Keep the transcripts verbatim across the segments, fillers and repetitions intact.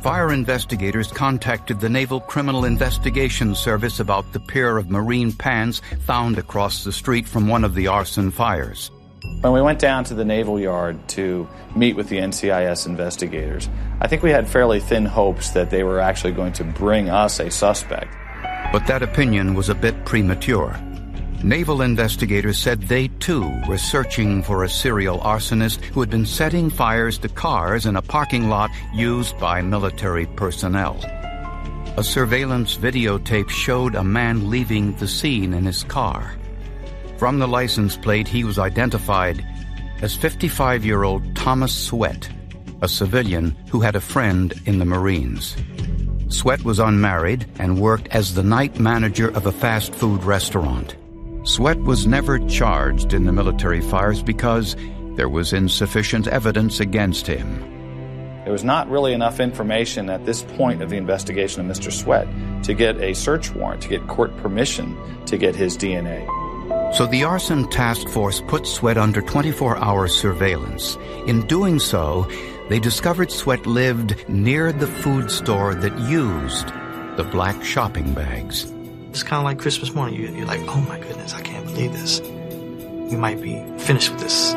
Fire investigators contacted the Naval Criminal Investigation Service about the pair of marine pans found across the street from one of the arson fires. When we went down to the Naval Yard to meet with the N C I S investigators, I think we had fairly thin hopes that they were actually going to bring us a suspect. But that opinion was a bit premature. Naval investigators said they, too, were searching for a serial arsonist who had been setting fires to cars in a parking lot used by military personnel. A surveillance videotape showed a man leaving the scene in his car. From the license plate, he was identified as fifty-five-year-old Thomas Sweat, a civilian who had a friend in the Marines. Sweat was unmarried and worked as the night manager of a fast food restaurant. Sweat was never charged in the military fires because there was insufficient evidence against him. There was not really enough information at this point of the investigation of Mister Sweat to get a search warrant, to get court permission to get his D N A. So the arson task force put Sweat under twenty-four hour surveillance. In doing so, they discovered Sweat lived near the food store that used the black shopping bags. It's kind of like Christmas morning. You, you're like, oh my goodness, I can't believe this. We might be finished with this.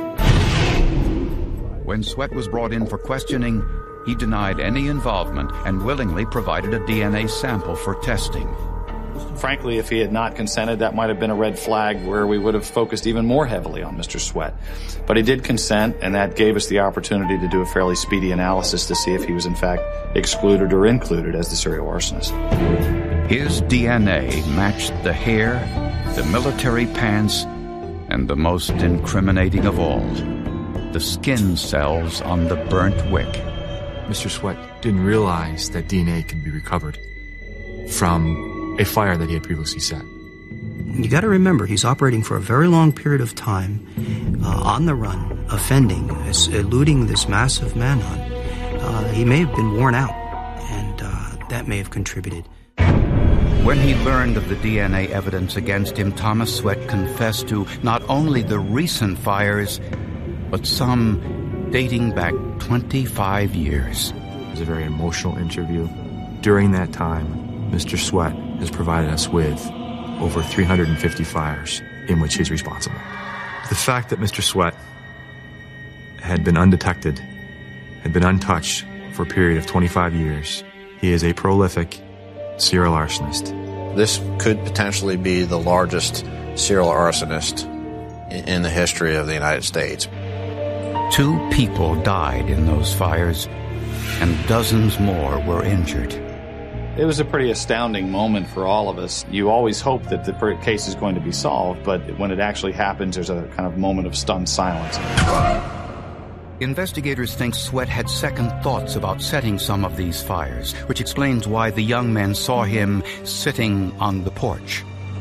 When Sweat was brought in for questioning, he denied any involvement and willingly provided a D N A sample for testing. Frankly, if he had not consented, that might have been a red flag where we would have focused even more heavily on Mister Sweat. But he did consent, and that gave us the opportunity to do a fairly speedy analysis to see if he was in fact excluded or included as the serial arsonist. His D N A matched the hair, the military pants, and the most incriminating of all, the skin cells on the burnt wick. Mister Sweat didn't realize that D N A could be recovered from a fire that he had previously set. You got to remember, he's operating for a very long period of time, uh, on the run, offending, eluding this massive manhunt. Uh, he may have been worn out, and uh, that may have contributed. When he learned of the D N A evidence against him, Thomas Sweat confessed to not only the recent fires, but some dating back twenty-five years. It was a very emotional interview. During that time, Mister Sweat has provided us with over three hundred fifty fires in which he's responsible. The fact that Mister Sweat had been undetected, had been untouched for a period of twenty-five years, he is a prolific serial arsonist. This could potentially be the largest serial arsonist in the history of the United States. Two people died in those fires, and dozens more were injured. It was a pretty astounding moment for all of us. You always hope that the case is going to be solved, but when it actually happens, there's a kind of moment of stunned silence. Investigators think Sweat had second thoughts about setting some of these fires, which explains why the young men saw him sitting on the porch.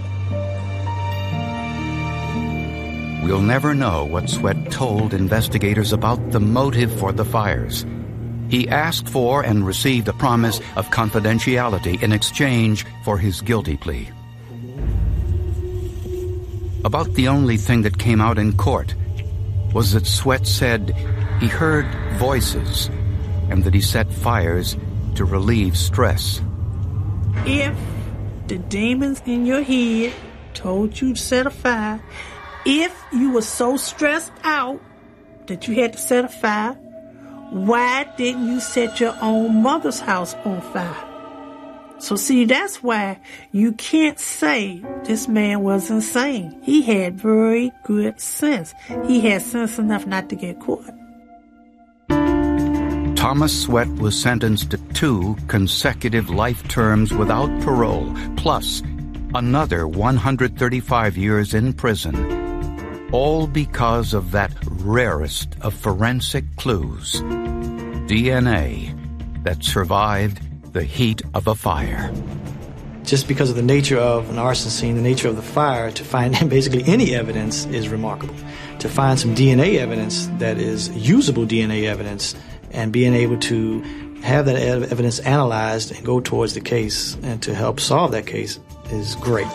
We'll never know what Sweat told investigators about the motive for the fires. He asked for and received a promise of confidentiality in exchange for his guilty plea. About the only thing that came out in court was that Sweat said he heard voices and that he set fires to relieve stress. If the demons in your head told you to set a fire, if you were so stressed out that you had to set a fire, why didn't you set your own mother's house on fire? So see, that's why you can't say this man was insane. He had very good sense. He had sense enough not to get caught. Thomas Sweat was sentenced to two consecutive life terms without parole, plus another one hundred thirty-five years in prison, all because of that rarest of forensic clues, D N A that survived the heat of a fire. Just because of the nature of an arson scene, the nature of the fire, to find basically any evidence is remarkable. To find some D N A evidence that is usable D N A evidence and being able to have that evidence analyzed and go towards the case and to help solve that case is great.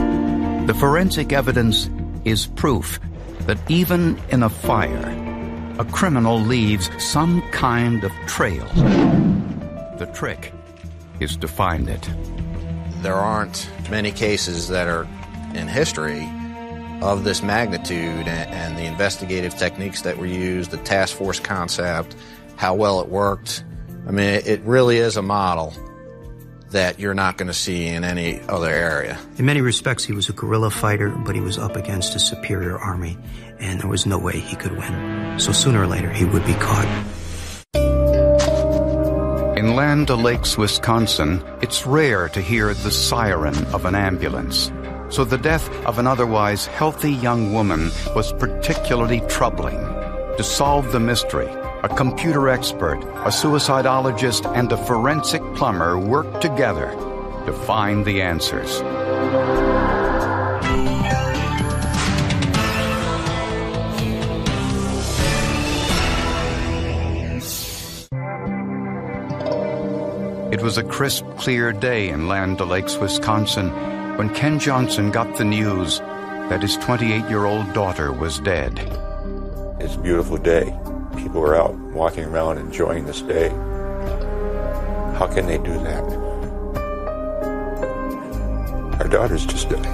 The forensic evidence is proof that even in a fire, a criminal leaves some kind of trail. The trick is to find it. There aren't many cases that are in history of this magnitude, and, and the investigative techniques that were used, the task force concept, how well it worked. I mean, it, it really is a model that you're not going to see in any other area. In many respects, he was a guerrilla fighter, but he was up against a superior army, and there was no way he could win. So sooner or later, he would be caught. In Land O'Lakes, Wisconsin, it's rare to hear the siren of an ambulance. So the death of an otherwise healthy young woman was particularly troubling. To solve the mystery, a computer expert, a suicidologist, and a forensic plumber worked together to find the answers. It was a crisp, clear day in Land O'Lakes, Wisconsin, when Ken Johnson got the news that his twenty-eight-year-old daughter was dead. It's a beautiful day. People are out walking around enjoying this day. How can they do that? Our daughter's just died.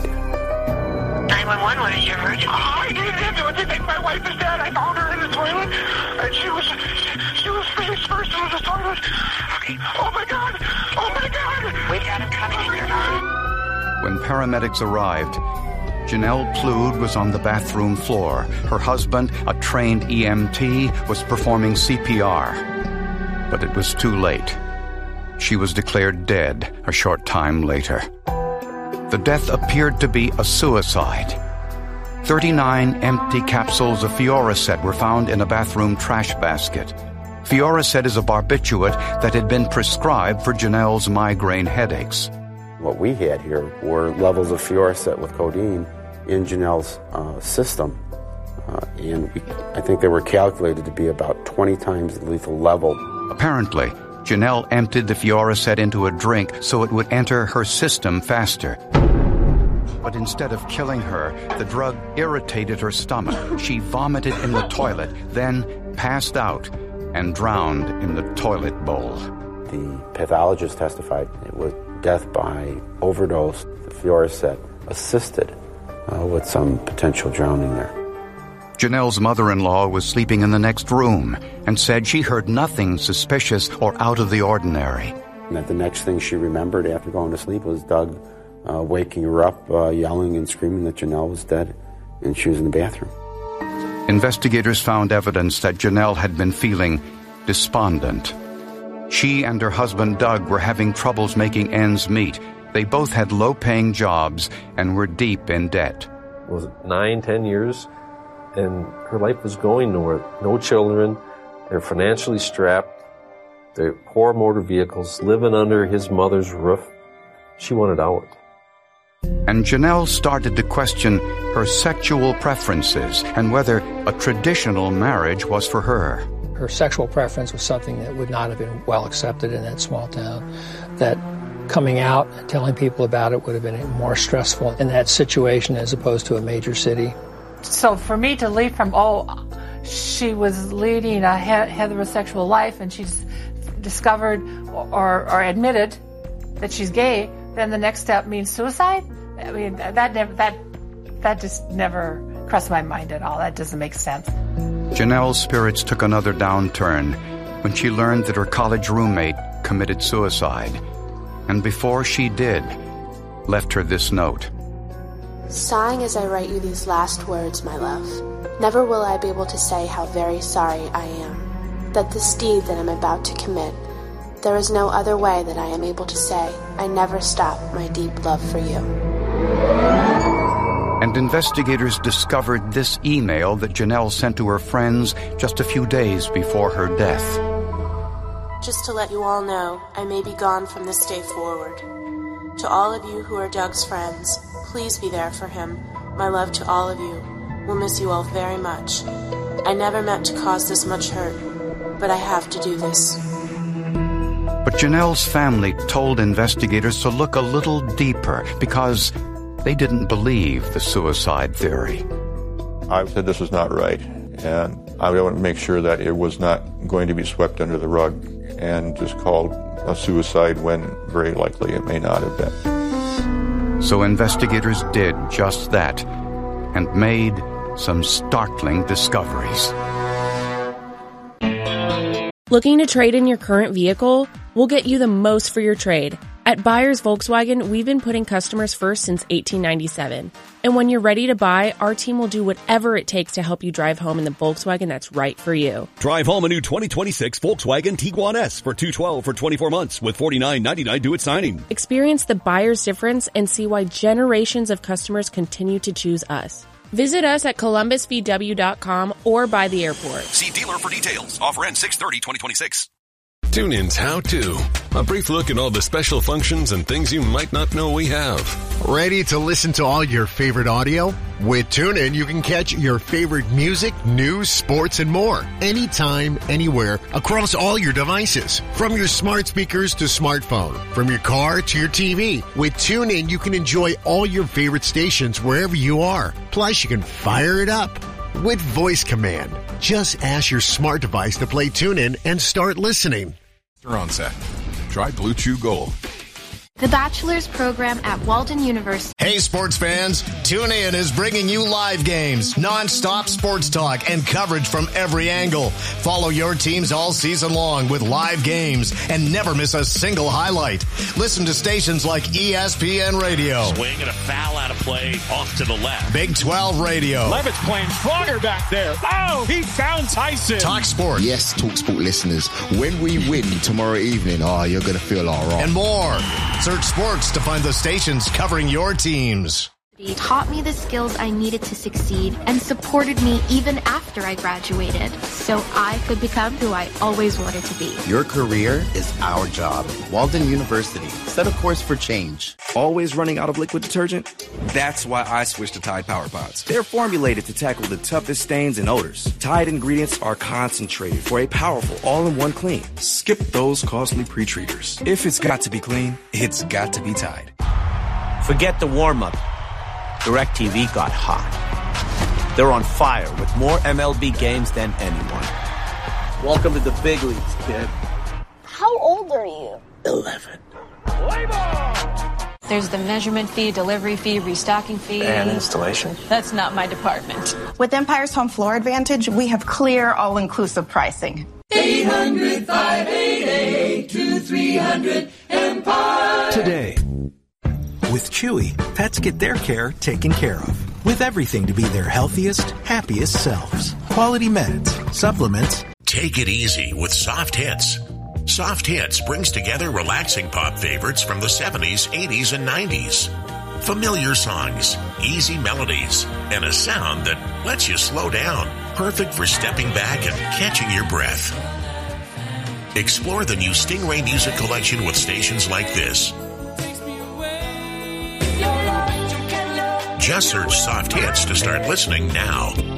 nine one one, what is your emergency? Oh, I didn't do anything. My wife is dead. I found her in the toilet, and she was she was face first in the toilet. Okay. Oh, my God. Oh, my God. We've got him coming in your arm. When paramedics arrived, Janelle Plude was on the bathroom floor. Her husband, a trained E M T, was performing C P R. But it was too late. She was declared dead a short time later. The death appeared to be a suicide. thirty-nine empty capsules of Fioricet were found in a bathroom trash basket. Fioricet is a barbiturate that had been prescribed for Janelle's migraine headaches. What we had here were levels of Fioricet with codeine in Janelle's uh, system. Uh, and we, I think they were calculated to be about twenty times the lethal level. Apparently, Janelle emptied the Fioricet into a drink so it would enter her system faster. But instead of killing her, the drug irritated her stomach. She vomited in the toilet, then passed out and drowned in the toilet bowl. The pathologist testified it was death by overdose. The Fioricet assisted uh, with some potential drowning there. Janelle's mother-in-law was sleeping in the next room and said she heard nothing suspicious or out of the ordinary. And that the next thing she remembered after going to sleep was Doug uh, waking her up, uh, yelling and screaming that Janelle was dead, and she was in the bathroom. Investigators found evidence that Janelle had been feeling despondent. She and her husband Doug were having troubles making ends meet. They both had low-paying jobs and were deep in debt. It was nine, ten years, and her life was going nowhere. No children, they're financially strapped, they're poor motor vehicles, living under his mother's roof. She wanted out. And Janelle started to question her sexual preferences and whether a traditional marriage was for her. Her sexual preference was something that would not have been well accepted in that small town. That coming out and telling people about it would have been more stressful in that situation as opposed to a major city. So for me to leave from, oh, she was leading a heterosexual life and she's discovered or, or admitted that she's gay, then the next step means suicide? I mean, that never, that that just never crossed my mind at all. That doesn't make sense. Janelle's spirits took another downturn when she learned that her college roommate committed suicide. And before she did, left her this note. Sighing as I write you these last words, my love, never will I be able to say how very sorry I am that this deed that I'm about to commit, there is no other way that I am able to say I never stopped my deep love for you. And investigators discovered this email that Janelle sent to her friends just a few days before her death. Just to let you all know, I may be gone from this day forward. To all of you who are Doug's friends, please be there for him. My love to all of you. We'll miss you all very much. I never meant to cause this much hurt, but I have to do this. But Janelle's family told investigators to look a little deeper because they didn't believe the suicide theory. I said this was not right, and I want to make sure that it was not going to be swept under the rug and just called a suicide when very likely it may not have been. So investigators did just that and made some startling discoveries. Looking to trade in your current vehicle? We'll get you the most for your trade. At Buyers Volkswagen, we've been putting customers first since eighteen ninety-seven. And when you're ready to buy, our team will do whatever it takes to help you drive home in the Volkswagen that's right for you. Drive home a new twenty twenty-six Volkswagen Tiguan S for two hundred twelve dollars for twenty-four months with forty-nine ninety-nine due at signing. Experience the buyer's difference and see why generations of customers continue to choose us. Visit us at columbus v w dot com or by the airport. See dealer for details. Offer ends six thirty twenty twenty-six. TuneIn's How To. A brief look at all the special functions and things you might not know we have. Ready to listen to all your favorite audio? With TuneIn, you can catch your favorite music, news, sports, and more. Anytime, anywhere, across all your devices. From your smart speakers to smartphone. From your car to your T V. With TuneIn, you can enjoy all your favorite stations wherever you are. Plus, you can fire it up with voice command. Just ask your smart device to play TuneIn and start listening. They're on set. Try Blue Chew Gold. The Bachelor's program at Walden University. Hey, sports fans. TuneIn is bringing you live games, non-stop sports talk, and coverage from every angle. Follow your teams all season long with live games and never miss a single highlight. Listen to stations like E S P N Radio. Swing and a foul out of play off to the left. Big twelve Radio. Levitt's playing stronger back there. Oh, he found Tyson. Talk Sport. Yes, Talk Sport listeners. When we win tomorrow evening, oh, you're going to feel all right. And more. Search sports to find the stations covering your teams. He taught me the skills I needed to succeed and supported me even after I graduated, so I could become who I always wanted to be. Your career is our job. Walden University. Set a course for change. Always running out of liquid detergent? That's why I switched to Tide Power Pods. They're formulated to tackle the toughest stains and odors. Tide ingredients are concentrated for a powerful all-in-one clean. Skip those costly pre-treaters. If it's got to be clean, it's got to be Tide. Forget the warm-up. DirecTV got hot. They're on fire with more M L B games than anyone. Welcome to the big leagues, kid. How old are you? Eleven. There's the measurement fee, delivery fee, restocking fee. And installation. That's not my department. With Empire's Home Floor Advantage, we have clear, all-inclusive pricing. eight hundred, five eight eight, two three hundred, Empire. Today. With Chewy, pets get their care taken care of. With everything to be their healthiest, happiest selves. Quality meds, supplements. Take it easy with Soft Hits. Soft Hits brings together relaxing pop favorites from the seventies, eighties, and nineties. Familiar songs, easy melodies, and a sound that lets you slow down. Perfect for stepping back and catching your breath. Explore the new Stingray Music Collection with stations like this. Just search Soft Hits to start listening now.